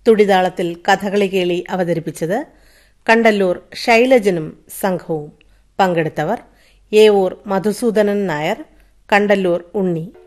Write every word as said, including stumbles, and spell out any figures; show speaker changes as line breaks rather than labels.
തുടിതാളത്തിൽ കഥകളി കേളി അവതരിപ്പിച്ചത് കണ്ടല്ലൂർ ശൈലജനും സംഘവും. പങ്കെടുത്തവർ ഏവൂർ മധുസൂദനൻ നായർ, കണ്ടല്ലൂർ ഉണ്ണി.